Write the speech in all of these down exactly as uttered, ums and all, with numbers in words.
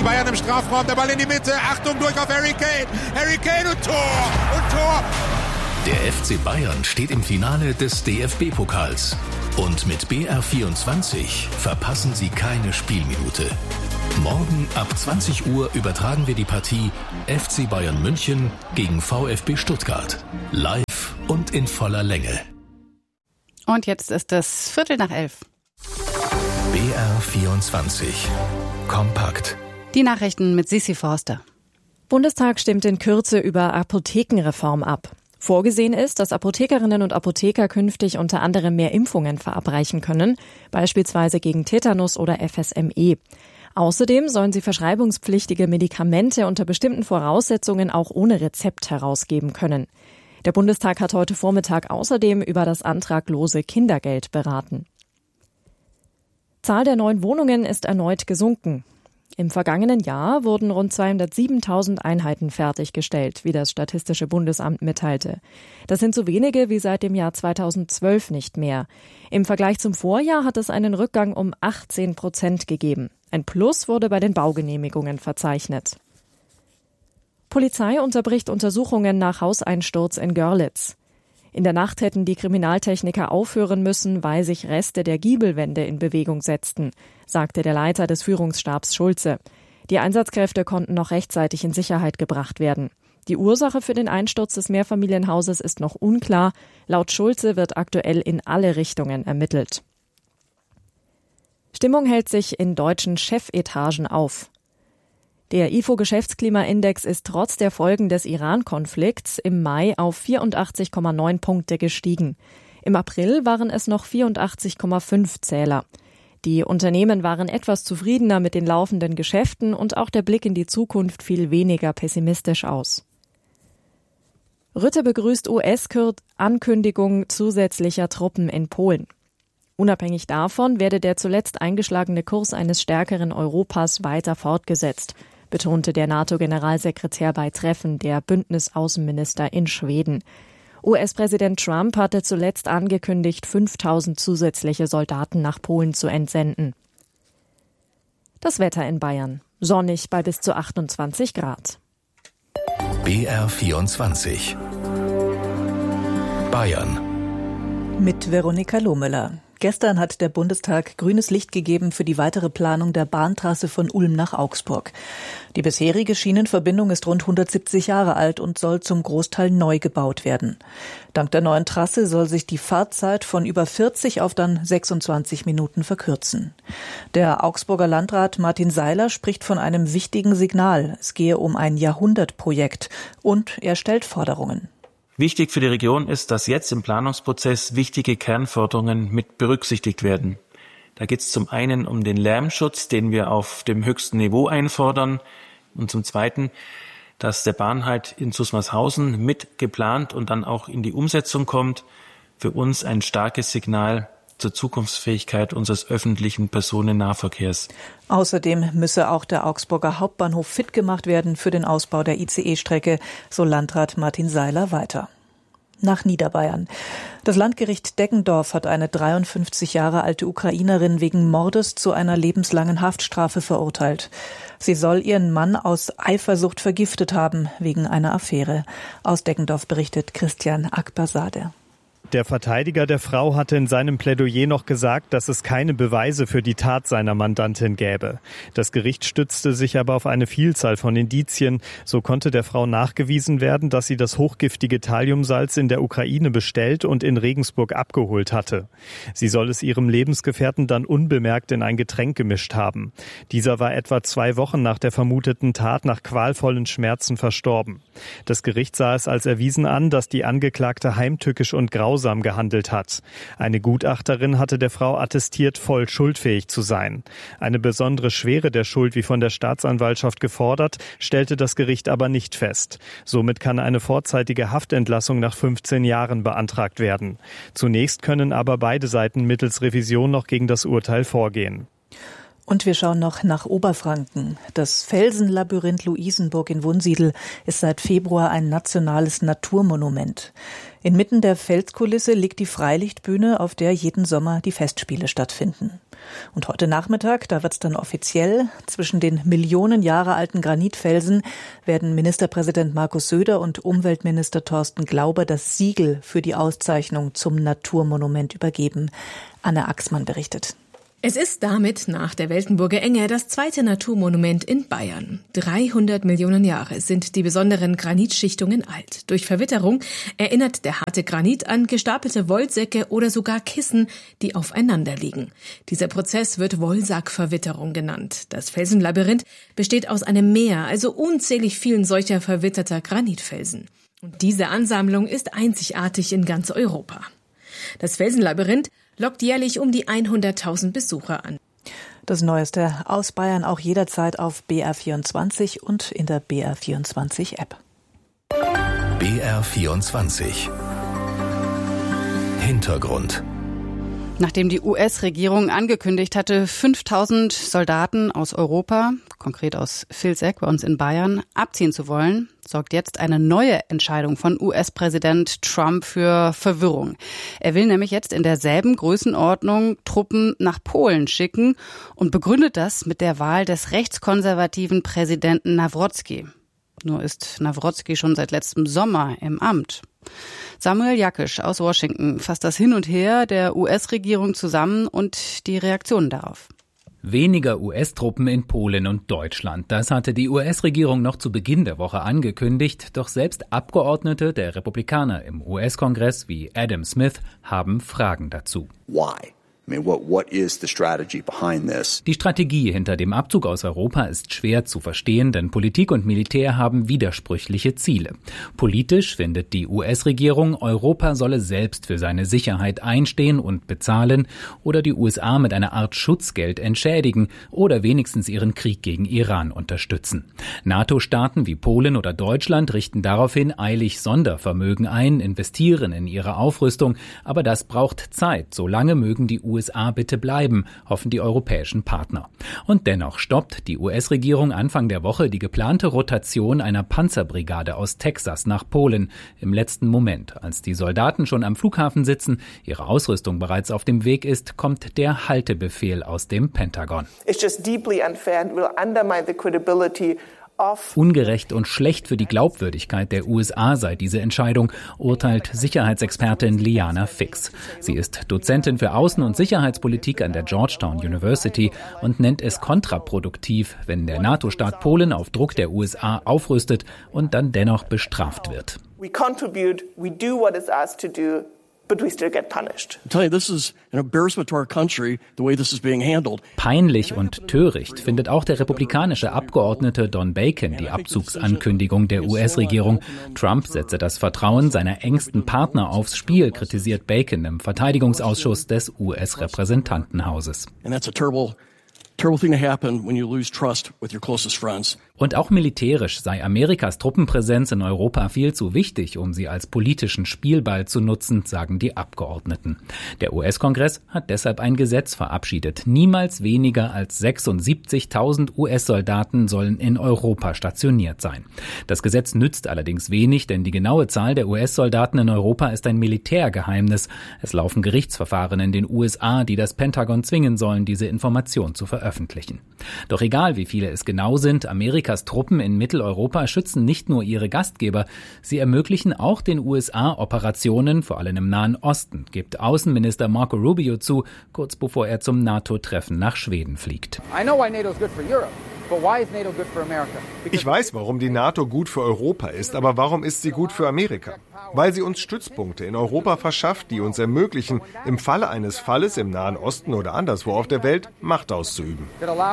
Bayern im Strafraum, der Ball in die Mitte, Achtung, durch auf Harry Kane, Harry Kane und Tor, und Tor. Der F C Bayern steht im Finale des D F B-Pokals. Und mit B R vierundzwanzig verpassen Sie keine Spielminute. Morgen ab zwanzig Uhr übertragen wir die Partie F C Bayern München gegen VfB Stuttgart. Live und in voller Länge. Und jetzt ist es Viertel nach elf. B R vierundzwanzig. Kompakt. Die Nachrichten mit Sissi Forster. Bundestag stimmt in Kürze über Apothekenreform ab. Vorgesehen ist, dass Apothekerinnen und Apotheker künftig unter anderem mehr Impfungen verabreichen können, beispielsweise gegen Tetanus oder F S M E. Außerdem sollen sie verschreibungspflichtige Medikamente unter bestimmten Voraussetzungen auch ohne Rezept herausgeben können. Der Bundestag hat heute Vormittag außerdem über das antraglose Kindergeld beraten. Zahl der neuen Wohnungen ist erneut gesunken. Im vergangenen Jahr wurden rund zweihundertsiebentausend Einheiten fertiggestellt, wie das Statistische Bundesamt mitteilte. Das sind so wenige wie seit dem Jahr zweitausendzwölf nicht mehr. Im Vergleich zum Vorjahr hat es einen Rückgang um achtzehn Prozent gegeben. Ein Plus wurde bei den Baugenehmigungen verzeichnet. Polizei unterbricht Untersuchungen nach Hauseinsturz in Görlitz. In der Nacht hätten die Kriminaltechniker aufhören müssen, weil sich Reste der Giebelwände in Bewegung setzten, sagte der Leiter des Führungsstabs Schulze. Die Einsatzkräfte konnten noch rechtzeitig in Sicherheit gebracht werden. Die Ursache für den Einsturz des Mehrfamilienhauses ist noch unklar. Laut Schulze wird aktuell in alle Richtungen ermittelt. Stimmung hält sich in deutschen Chefetagen auf. Der I F O-Geschäftsklimaindex ist trotz der Folgen des Iran-Konflikts im Mai auf vierundachtzig Komma neun Punkte gestiegen. Im April waren es noch vierundachtzig Komma fünf Zähler. Die Unternehmen waren etwas zufriedener mit den laufenden Geschäften und auch der Blick in die Zukunft fiel weniger pessimistisch aus. Rutte begrüßt U S-Ankündigung zusätzlicher Truppen in Polen. Unabhängig davon werde der zuletzt eingeschlagene Kurs eines stärkeren Europas weiter fortgesetzt, betonte der NATO-Generalsekretär bei Treffen der Bündnisaußenminister in Schweden. U S-Präsident Trump hatte zuletzt angekündigt, fünftausend zusätzliche Soldaten nach Polen zu entsenden. Das Wetter in Bayern. Sonnig bei bis zu achtundzwanzig Grad. B R vierundzwanzig. Bayern. Mit Veronika Lohmüller. Gestern hat der Bundestag grünes Licht gegeben für die weitere Planung der Bahntrasse von Ulm nach Augsburg. Die bisherige Schienenverbindung ist rund hundertsiebzig Jahre alt und soll zum Großteil neu gebaut werden. Dank der neuen Trasse soll sich die Fahrzeit von über vierzig auf dann sechsundzwanzig Minuten verkürzen. Der Augsburger Landrat Martin Seiler spricht von einem wichtigen Signal. Es gehe um ein Jahrhundertprojekt und er stellt Forderungen. Wichtig für die Region ist, dass jetzt im Planungsprozess wichtige Kernforderungen mit berücksichtigt werden. Da geht es zum einen um den Lärmschutz, den wir auf dem höchsten Niveau einfordern, und zum zweiten, dass der Bahnhalt in Susmarshausen mit geplant und dann auch in die Umsetzung kommt. Für uns ein starkes Signal zur Zukunftsfähigkeit unseres öffentlichen Personennahverkehrs. Außerdem müsse auch der Augsburger Hauptbahnhof fit gemacht werden für den Ausbau der I C E-Strecke, so Landrat Martin Seiler weiter. Nach Niederbayern. Das Landgericht Deggendorf hat eine dreiundfünfzig Jahre alte Ukrainerin wegen Mordes zu einer lebenslangen Haftstrafe verurteilt. Sie soll ihren Mann aus Eifersucht vergiftet haben, wegen einer Affäre. Aus Deggendorf berichtet Christian Akbersade. Der Verteidiger der Frau hatte in seinem Plädoyer noch gesagt, dass es keine Beweise für die Tat seiner Mandantin gäbe. Das Gericht stützte sich aber auf eine Vielzahl von Indizien. So konnte der Frau nachgewiesen werden, dass sie das hochgiftige Thalliumsalz in der Ukraine bestellt und in Regensburg abgeholt hatte. Sie soll es ihrem Lebensgefährten dann unbemerkt in ein Getränk gemischt haben. Dieser war etwa zwei Wochen nach der vermuteten Tat nach qualvollen Schmerzen verstorben. Das Gericht sah es als erwiesen an, dass die Angeklagte heimtückisch und grausam gehandelt hat. Eine Gutachterin hatte der Frau attestiert, voll schuldfähig zu sein. Eine besondere Schwere der Schuld, wie von der Staatsanwaltschaft gefordert, stellte das Gericht aber nicht fest. Somit kann eine vorzeitige Haftentlassung nach fünfzehn Jahren beantragt werden. Zunächst können aber beide Seiten mittels Revision noch gegen das Urteil vorgehen. Und wir schauen noch nach Oberfranken. Das Felsenlabyrinth Luisenburg in Wunsiedel ist seit Februar ein nationales Naturmonument. Inmitten der Felskulisse liegt die Freilichtbühne, auf der jeden Sommer die Festspiele stattfinden. Und heute Nachmittag, da wird's dann offiziell. Zwischen den Millionen Jahre alten Granitfelsen werden Ministerpräsident Markus Söder und Umweltminister Thorsten Glauber das Siegel für die Auszeichnung zum Naturmonument übergeben. Anne Axmann berichtet. Es ist damit nach der Weltenburger Enge das zweite Naturmonument in Bayern. dreihundert Millionen Jahre sind die besonderen Granitschichtungen alt. Durch Verwitterung erinnert der harte Granit an gestapelte Wollsäcke oder sogar Kissen, die aufeinander liegen. Dieser Prozess wird Wollsackverwitterung genannt. Das Felsenlabyrinth besteht aus einem Meer, also unzählig vielen solcher verwitterter Granitfelsen. Und diese Ansammlung ist einzigartig in ganz Europa. Das Felsenlabyrinth lockt jährlich um die hunderttausend Besucher an. Das Neueste aus Bayern auch jederzeit auf B R vierundzwanzig und in der B R vierundzwanzig App. B R vierundzwanzig Hintergrund. Nachdem die U S-Regierung angekündigt hatte, fünftausend Soldaten aus Europa, konkret aus Vilseck bei uns in Bayern, abziehen zu wollen, sorgt jetzt eine neue Entscheidung von U S-Präsident Trump für Verwirrung. Er will nämlich jetzt in derselben Größenordnung Truppen nach Polen schicken und begründet das mit der Wahl des rechtskonservativen Präsidenten Nawrocki. Nur ist Nawrocki schon seit letztem Sommer im Amt. Samuel Jakisch aus Washington fasst das Hin und Her der U S-Regierung zusammen und die Reaktionen darauf. Weniger U S-Truppen in Polen und Deutschland. Das hatte die U S-Regierung noch zu Beginn der Woche angekündigt. Doch selbst Abgeordnete der Republikaner im U S-Kongress wie Adam Smith haben Fragen dazu. Why? I mean, what, what is the strategy behind this? Die Strategie hinter dem Abzug aus Europa ist schwer zu verstehen, denn Politik und Militär haben widersprüchliche Ziele. Politisch findet die U S-Regierung, Europa solle selbst für seine Sicherheit einstehen und bezahlen oder die U S A mit einer Art Schutzgeld entschädigen oder wenigstens ihren Krieg gegen Iran unterstützen. NATO-Staaten wie Polen oder Deutschland richten daraufhin eilig Sondervermögen ein, investieren in ihre Aufrüstung, aber das braucht Zeit. Solange mögen die U S A bitte bleiben, hoffen die europäischen Partner. Und dennoch stoppt die U S-Regierung Anfang der Woche die geplante Rotation einer Panzerbrigade aus Texas nach Polen im letzten Moment. Als die Soldaten schon am Flughafen sitzen, ihre Ausrüstung bereits auf dem Weg ist, kommt der Haltebefehl aus dem Pentagon. It's just deeply unfair and will undermine the credibility. Ungerecht und schlecht für die Glaubwürdigkeit der U S A sei diese Entscheidung, urteilt Sicherheitsexpertin Liana Fix. Sie ist Dozentin für Außen- und Sicherheitspolitik an der Georgetown University und nennt es kontraproduktiv, wenn der NATO-Staat Polen auf Druck der U S A aufrüstet und dann dennoch bestraft wird. We contribute, we do what is asked to do. But we still get punished. Peinlich und töricht findet auch der republikanische Abgeordnete Don Bacon die Abzugsankündigung der U S-Regierung. Trump setze das Vertrauen seiner engsten Partner aufs Spiel, kritisiert Bacon im Verteidigungsausschuss des U S-Repräsentantenhauses. Und auch militärisch sei Amerikas Truppenpräsenz in Europa viel zu wichtig, um sie als politischen Spielball zu nutzen, sagen die Abgeordneten. Der U S-Kongress hat deshalb ein Gesetz verabschiedet. Niemals weniger als sechsundsiebzigtausend U S-Soldaten sollen in Europa stationiert sein. Das Gesetz nützt allerdings wenig, denn die genaue Zahl der U S-Soldaten in Europa ist ein Militärgeheimnis. Es laufen Gerichtsverfahren in den U S A, die das Pentagon zwingen sollen, diese Information zu veröffentlichen. Veröffentlichen. Doch egal, wie viele es genau sind, Amerikas Truppen in Mitteleuropa schützen nicht nur ihre Gastgeber, sie ermöglichen auch den U S A Operationen, vor allem im Nahen Osten, gibt Außenminister Marco Rubio zu, kurz bevor er zum NATO-Treffen nach Schweden fliegt. I know why NATO is good for Europe. Ich weiß, warum die NATO gut für Europa ist, aber warum ist sie gut für Amerika? Weil sie uns Stützpunkte in Europa verschafft, die uns ermöglichen, im Falle eines Falles im Nahen Osten oder anderswo auf der Welt Macht auszuüben.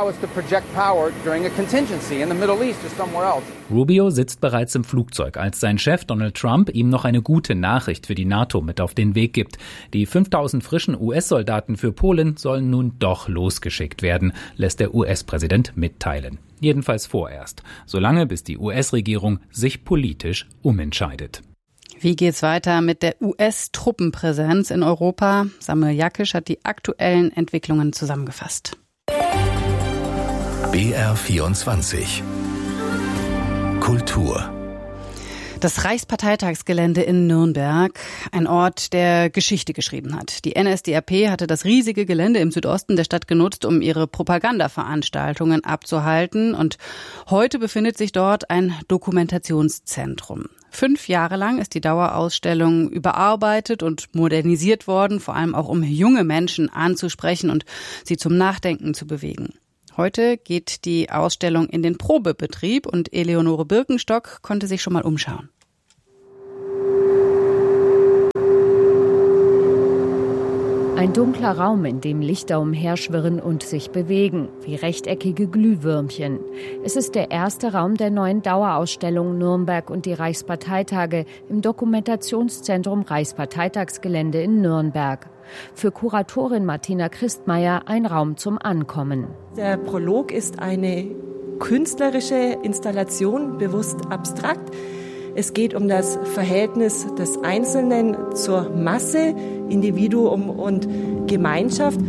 Rubio sitzt bereits im Flugzeug, als sein Chef Donald Trump ihm noch eine gute Nachricht für die NATO mit auf den Weg gibt. Die fünftausend frischen U S-Soldaten für Polen sollen nun doch losgeschickt werden, lässt der U S-Präsident mitteilen. Jedenfalls vorerst, solange bis die U S-Regierung sich politisch umentscheidet. Wie geht's weiter mit der U S-Truppenpräsenz in Europa? Samuel Jakisch hat die aktuellen Entwicklungen zusammengefasst. B R vierundzwanzig. Kultur. Das Reichsparteitagsgelände in Nürnberg, ein Ort, der Geschichte geschrieben hat. Die N S D A P hatte das riesige Gelände im Südosten der Stadt genutzt, um ihre Propagandaveranstaltungen abzuhalten. Und heute befindet sich dort ein Dokumentationszentrum. Fünf Jahre lang ist die Dauerausstellung überarbeitet und modernisiert worden, vor allem auch um junge Menschen anzusprechen und sie zum Nachdenken zu bewegen. Heute geht die Ausstellung in den Probebetrieb und Eleonore Birkenstock konnte sich schon mal umschauen. Ein dunkler Raum, in dem Lichter umherschwirren und sich bewegen, wie rechteckige Glühwürmchen. Es ist der erste Raum der neuen Dauerausstellung Nürnberg und die Reichsparteitage im Dokumentationszentrum Reichsparteitagsgelände in Nürnberg. Für Kuratorin Martina Christmeier ein Raum zum Ankommen. Der Prolog ist eine künstlerische Installation, bewusst abstrakt. Es geht um das Verhältnis des Einzelnen zur Masse, Individuum und Gemeinschaft.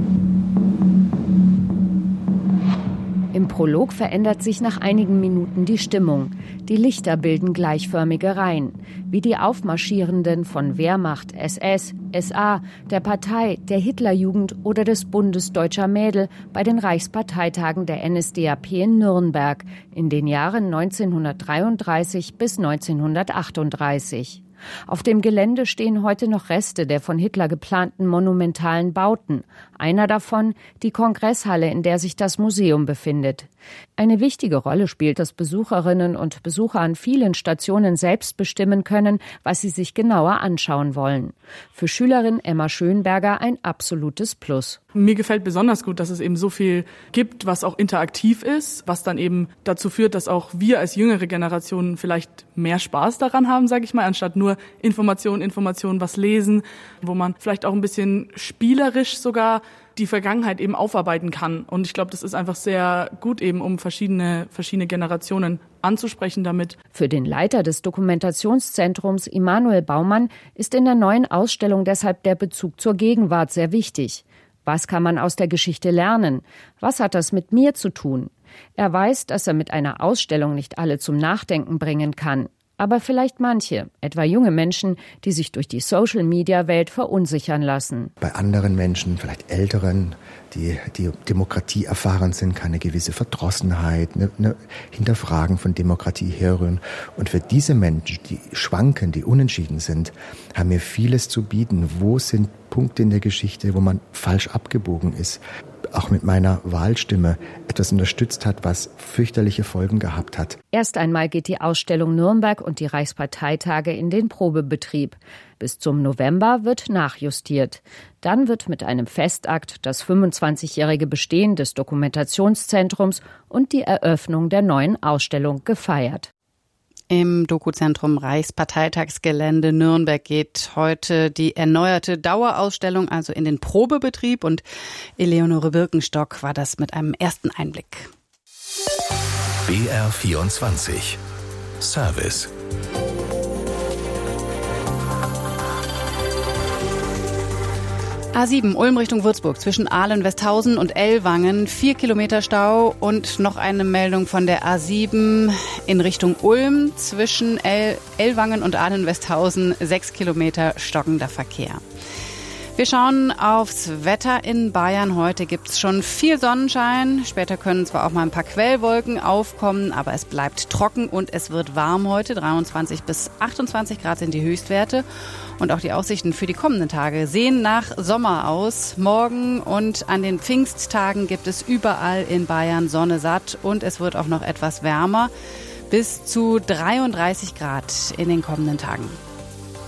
Im Prolog verändert sich nach einigen Minuten die Stimmung. Die Lichter bilden gleichförmige Reihen, wie die Aufmarschierenden von Wehrmacht, S S, S A, der Partei, der Hitlerjugend oder des Bundes Deutscher Mädel bei den Reichsparteitagen der N S D A P in Nürnberg in den Jahren neunzehnhundertdreiunddreißig bis neunzehnhundertachtunddreißig. Auf dem Gelände stehen heute noch Reste der von Hitler geplanten monumentalen Bauten. Einer davon die Kongresshalle, in der sich das Museum befindet. Eine wichtige Rolle spielt, dass Besucherinnen und Besucher an vielen Stationen selbst bestimmen können, was sie sich genauer anschauen wollen. Für Schülerin Emma Schönberger ein absolutes Plus. Mir gefällt besonders gut, dass es eben so viel gibt, was auch interaktiv ist, was dann eben dazu führt, dass auch wir als jüngere Generationen vielleicht mehr Spaß daran haben, sage ich mal, anstatt nur Information, Information, was lesen, wo man vielleicht auch ein bisschen spielerisch sogar die Vergangenheit eben aufarbeiten kann. Und ich glaube, das ist einfach sehr gut eben, um verschiedene, verschiedene Generationen anzusprechen damit. Für den Leiter des Dokumentationszentrums Immanuel Baumann ist in der neuen Ausstellung deshalb der Bezug zur Gegenwart sehr wichtig. Was kann man aus der Geschichte lernen? Was hat das mit mir zu tun? Er weiß, dass er mit einer Ausstellung nicht alle zum Nachdenken bringen kann. Aber vielleicht manche, etwa junge Menschen, die sich durch die Social-Media-Welt verunsichern lassen. Bei anderen Menschen, vielleicht Älteren, die die Demokratie erfahren sind, kann eine gewisse Verdrossenheit, eine, eine Hinterfragen von Demokratie herrühren. Und für diese Menschen, die schwanken, die unentschieden sind, haben wir vieles zu bieten. Wo sind Punkte in der Geschichte, wo man falsch abgebogen ist? Auch mit meiner Wahlstimme etwas unterstützt hat, was fürchterliche Folgen gehabt hat. Erst einmal geht die Ausstellung Nürnberg und die Reichsparteitage in den Probebetrieb. Bis zum November wird nachjustiert. Dann wird mit einem Festakt das fünfundzwanzigjährige Bestehen des Dokumentationszentrums und die Eröffnung der neuen Ausstellung gefeiert. Im Dokuzentrum Reichsparteitagsgelände Nürnberg geht heute die erneuerte Dauerausstellung also in den Probebetrieb und Eleonore Birkenstock war das mit einem ersten Einblick. B R vierundzwanzig Service. A sieben Ulm Richtung Würzburg zwischen Ahlen-Westhausen und Ellwangen, vier Kilometer Stau und noch eine Meldung von der A sieben in Richtung Ulm zwischen El- Ellwangen und Ahlen-Westhausen, sechs Kilometer stockender Verkehr. Wir schauen aufs Wetter in Bayern. Heute gibt's schon viel Sonnenschein. Später können zwar auch mal ein paar Quellwolken aufkommen, aber es bleibt trocken und es wird warm heute. dreiundzwanzig bis achtundzwanzig Grad sind die Höchstwerte. Und auch die Aussichten für die kommenden Tage sehen nach Sommer aus. Morgen und an den Pfingsttagen gibt es überall in Bayern Sonne satt und es wird auch noch etwas wärmer. Bis zu dreiunddreißig Grad in den kommenden Tagen.